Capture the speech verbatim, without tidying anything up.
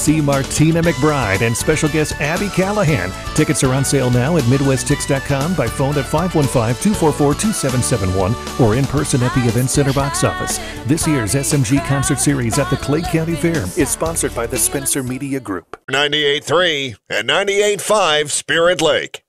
see Martina McBride and special guest Abby Callahan. Tickets are on sale now at midwest tix dot com by phone at five one five, two four four, two seven seven one or in person at the Event Center box office. This year's S M G Concert Series at the Clay County Fair is sponsored by the Spencer Media Group. ninety-eight point three and ninety-eight point five Spirit Lake.